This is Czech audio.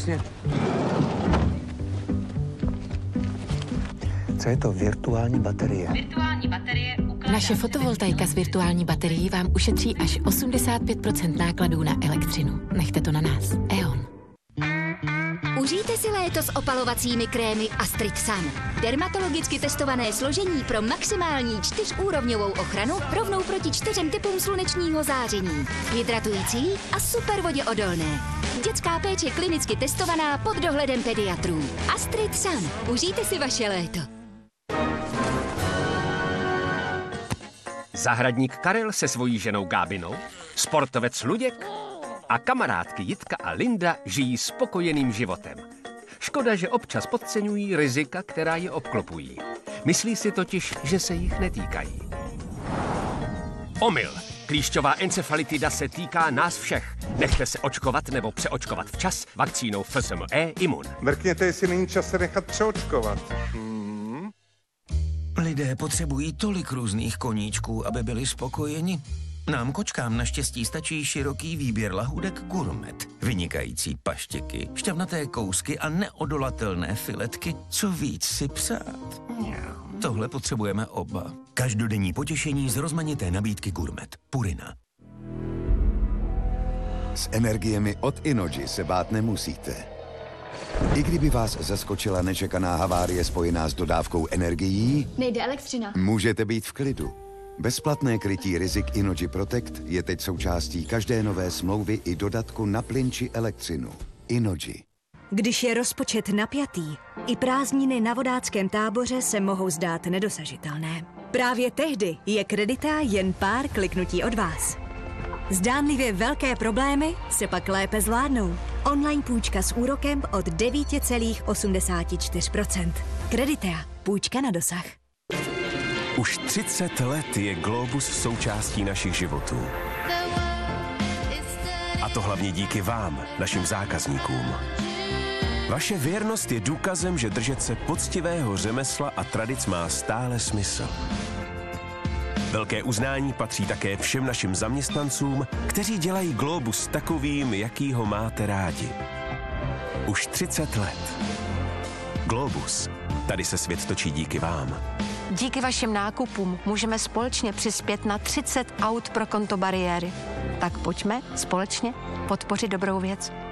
přesně. Co je to virtuální baterie? Virtuální baterie ukládá... Naše fotovoltaika s virtuální baterií vám ušetří až 85% nákladů na elektřinu. Nechte to na nás. E.ON. Užijte si léto s opalovacími krémy Astrid Sun. Dermatologicky testované složení pro maximální 4úrovňovou ochranu rovnou proti 4 typům slunečního záření. Hydratující a super voděodolné. Dětská péče klinicky testovaná pod dohledem pediatrů. Astrid Sun. Užijte si vaše léto. Zahradník Karel se svojí ženou Gábinou, sportovec Luděk a kamarádky Jitka a Linda žijí spokojeným životem. Škoda, že občas podceňují rizika, která je obklopují. Myslí si totiž, že se jich netýkají. Omyl. Klíšťová encefalitida se týká nás všech. Nechte se očkovat nebo přeočkovat včas vakcínou FSME Imun. Mrkněte, jestli není čas se nechat přeočkovat. Lidé potřebují tolik různých koníčků, aby byli spokojeni. Nám kočkám naštěstí stačí široký výběr lahůdek Gourmet. Vynikající paštěky, šťavnaté kousky a neodolatelné filetky. Co víc si přát? Tohle potřebujeme oba. Každodenní potěšení z rozmanité nabídky Gourmet. Purina. S energiemi od Innogy se bát nemusíte. I kdyby vás zaskočila nečekaná havárie spojená s dodávkou energií, Nejde elektřina. můžete být v klidu. Bezplatné krytí rizik Innogy Protect je teď součástí každé nové smlouvy i dodatku na plyn či elektřinu. Innogy. Když je rozpočet napjatý, i prázdniny na vodáckém táboře se mohou zdát nedosažitelné. Právě tehdy je Kredita jen pár kliknutí od vás. Zdánlivě velké problémy se pak lépe zvládnou. Online půjčka s úrokem od 9,84%. Kreditea. Půjčka na dosah. Už 30 let je Globus součástí našich životů. A to hlavně díky vám, našim zákazníkům. Vaše věrnost je důkazem, že držet se poctivého řemesla a tradic má stále smysl. Velké uznání patří také všem našim zaměstnancům, kteří dělají Globus takovým, jaký ho máte rádi. Už 30 let. Globus. Tady se svět točí díky vám. Díky vašim nákupům můžeme společně přispět na 30 aut pro konto bariéry. Tak pojďme společně podpořit dobrou věc.